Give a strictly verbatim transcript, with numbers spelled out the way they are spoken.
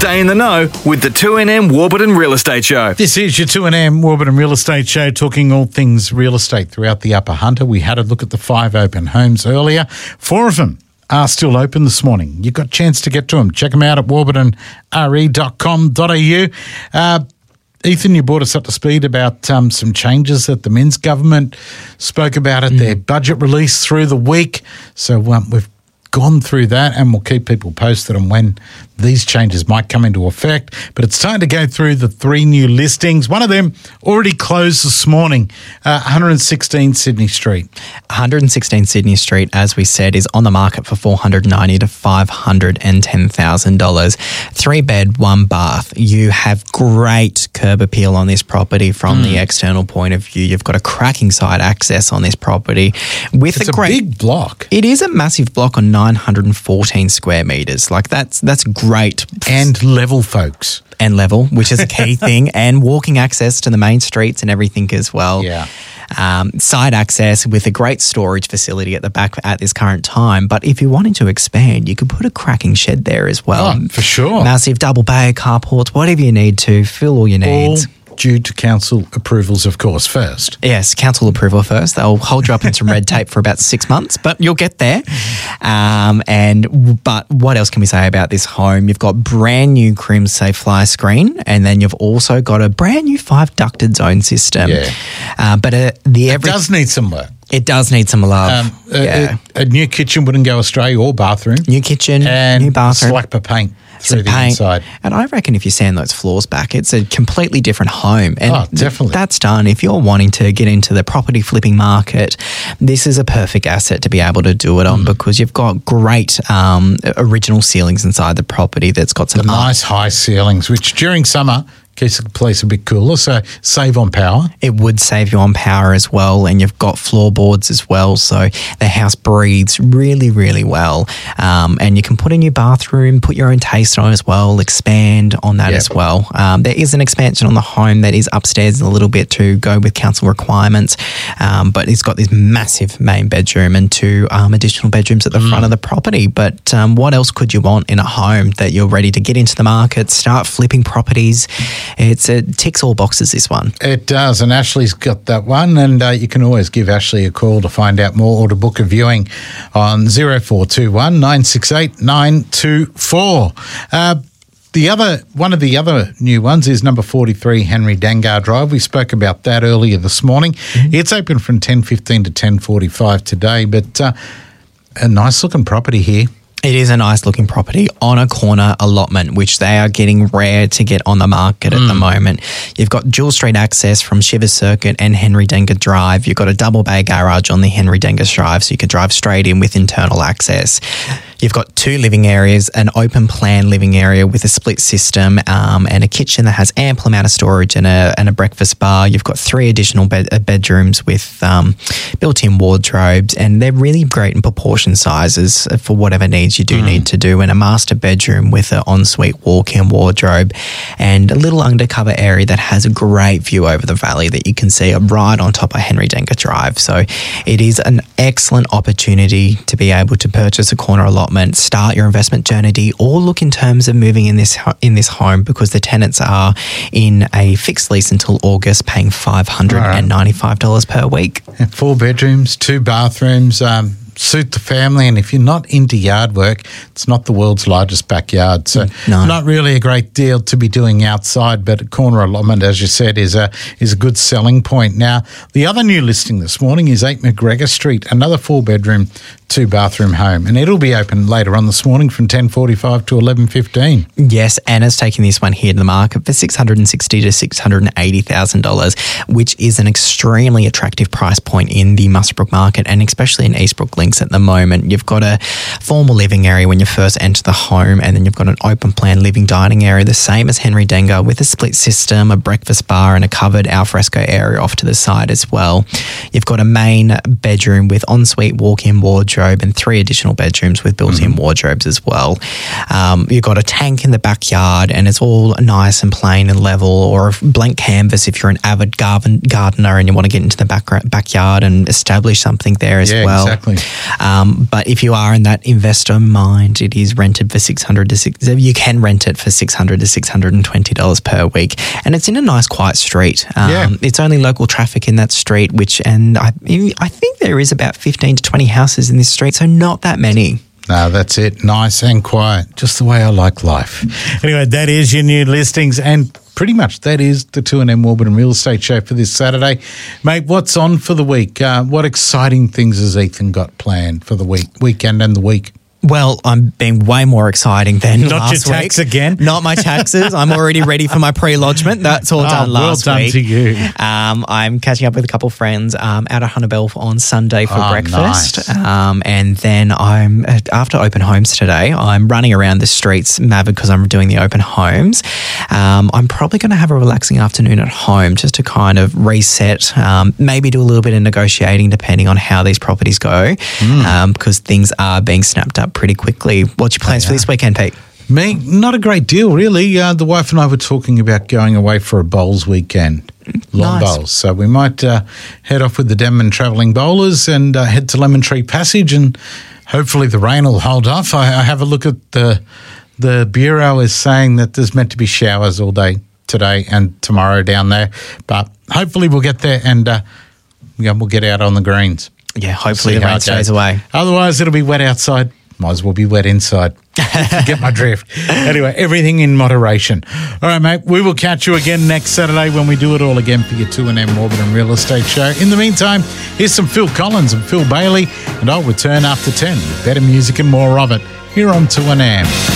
Stay in the know with the two N M Warburton Real Estate Show. This is your two N M Warburton Real Estate Show, talking all things real estate throughout the Upper Hunter. We had a look at the five open homes earlier. Four of them are still open this morning. You've got a chance to get to them. Check them out at warburton r e dot com dot a u. Uh, Ethan, you brought us up to speed about um, some changes that the Men's government spoke about at mm. their budget release through the week. So um, we've gone through that, and we'll keep people posted on when these changes might come into effect. But it's time to go through the three new listings. One of them already closed this morning, uh, one hundred sixteen Sydney Street. one hundred sixteen Sydney Street, as we said, is on the market for four hundred ninety thousand to five hundred ten thousand dollars. Three bed, one bath. You have great curb appeal on this property from mm. the external point of view. You've got a cracking side access on this property. With it's a, a great, big block. It is a massive block on nine hundred fourteen square metres. Like, that's that's great. And level, folks. And level, which is a key thing. And walking access to the main streets and everything as well. Yeah. Um, side access with a great storage facility at the back at this current time. But if you wanted to expand, you could put a cracking shed there as well. Oh, for sure. Massive double bay, carports, whatever you need to fill all your needs. All due to council approvals, of course, first. Yes, council approval first. They'll hold you up in some red tape for about six months, but you'll get there. Um, and but what else can we say about this home? You've got brand new Crim Safe Fly screen, and then you've also got a brand new five ducted zone system. Yeah. Uh, but uh, the it every- does need some work. It does need some love. Um, a, yeah. a, a new kitchen wouldn't go astray, or bathroom. New kitchen, and new bathroom. Slapper paint through Some the paint. inside. And I reckon if you sand those floors back, it's a completely different home. And oh, definitely. That's done. If you're wanting to get into the property flipping market, this is a perfect asset to be able to do it on mm. because you've got great um, original ceilings inside the property that's got some the nice high ceilings, which during summer keeps the place a bit cooler, so save on power. It would save you on power as well, and you've got floorboards as well, so the house breathes really, really well. Um, and you can put a new bathroom, put your own taste on it as well, expand on that yep. as well. Um, there is an expansion on the home that is upstairs a little bit to go with council requirements, um, but it's got this massive main bedroom and two um, additional bedrooms at the mm. front of the property. But um, what else could you want in a home that you're ready to get into the market, start flipping properties? It's, it ticks all boxes, this one. It does, and Ashley's got that one, and uh, you can always give Ashley a call to find out more or to book a viewing on zero four two one, nine six eight, nine two four. Uh, the other one of the other new ones is number forty-three Henry Dangar Drive. We spoke about that earlier this morning. Mm-hmm. It's open from ten fifteen to ten forty-five today, but uh, a nice-looking property here. It is a nice looking property on a corner allotment, which they are getting rare to get on the market mm. at the moment. You've got dual street access from Shivers Circuit and Henry Dangar Drive. You've got a double bay garage on the Henry Dangar Drive, so you can drive straight in with internal access. You've got two living areas, an open plan living area with a split system um, and a kitchen that has ample amount of storage and a, and a breakfast bar. You've got three additional bed, uh, bedrooms with um, built-in wardrobes, and they're really great in proportion sizes for whatever needs you do mm. need to do, and a master bedroom with an ensuite walk-in wardrobe and a little undercover area that has a great view over the valley that you can see right on top of Henry Dangar Drive. So it is an excellent opportunity to be able to purchase a corner allotment, start your investment journey, or look in terms of moving in this in this home because the tenants are in a fixed lease until August, paying five hundred ninety-five dollars right. per week. Four bedrooms, two bathrooms, um, suit the family, and if you're not into yard work, it's not the world's largest backyard, so no. not really a great deal to be doing outside, but a corner allotment, as you said, is a is a good selling point. Now, the other new listing this morning is eight McGregor Street, another four-bedroom, two-bathroom home, and it'll be open later on this morning from ten forty-five to eleven fifteen. Yes, Anna's taking this one here to the market for six hundred sixty thousand to six hundred eighty thousand dollars, which is an extremely attractive price point in the Muswellbrook market, and especially in Eastbrook Links at the moment. You've got a formal living area when you first enter the home, and then you've got an open plan living dining area, the same as Henry Dangar, with a split system, a breakfast bar, and a covered alfresco area off to the side as well. You've got a main bedroom with ensuite walk-in wardrobe and three additional bedrooms with built-in mm-hmm. wardrobes as well. Um, you've got a tank in the backyard, and it's all nice and plain and level, or a blank canvas if you're an avid garden gardener and you want to get into the back, backyard and establish something there as yeah, well. Exactly. Um, but if you are in that investor mind, it is rented for six hundred to six. You can rent it for six hundred to six hundred and twenty dollars per week, and it's in a nice, quiet street. Um, Yeah. It's only local traffic in that street, which and I I think there is about fifteen to twenty houses in this street, so not that many. No, that's it. Nice and quiet. Just the way I like life. Anyway, that is your new listings, and pretty much that is the two N M Warburton Real Estate Show for this Saturday. Mate, what's on for the week? Uh, what exciting things has Ethan got planned for the week, weekend and the week? Well, I'm being way more exciting than Not last your tax week. again? Not my taxes. I'm already ready for my pre-lodgement. That's all Oh, done well last done week. to you. Um, I'm catching up with a couple of friends um, out of Hunnebell on Sunday for Oh, breakfast. nice. Um, and then I'm, after open homes today, I'm running around the streets, Mavic, because I'm doing the open homes. Um, I'm probably going to have a relaxing afternoon at home just to kind of reset, um, maybe do a little bit of negotiating depending on how these properties go, Mm. um, because things are being snapped up pretty quickly. What's your plans for this weekend, Pete? Me, not a great deal, really. Uh, the wife and I were talking about going away for a bowls weekend, long Nice. bowls. So we might uh, head off with the Denman Travelling Bowlers and uh, head to Lemon Tree Passage, and hopefully the rain will hold off. I, I have a look at the the bureau is saying that there's meant to be showers all day today and tomorrow down there, but hopefully we'll get there and uh, yeah, we'll get out on the greens. Yeah, hopefully See the how rain it stays goes. away. Otherwise, it'll be wet outside. Might as well be wet inside. Get my drift. Anyway, everything in moderation. All right, mate. We will catch you again next Saturday when we do it all again for your two N M Warburton Real Estate Show. In the meantime, here's some Phil Collins and Phil Bailey, and I'll return after ten with better music and more of it here on two N M.